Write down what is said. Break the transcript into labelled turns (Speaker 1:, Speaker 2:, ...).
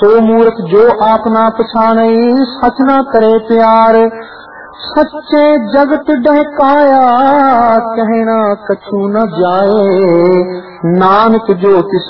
Speaker 1: सो मूर्ख जो आप ना पछाने, सच ना करे प्यार। सच्चे जगत डहकाया, कहना कछु न जाए। नानक जो तिस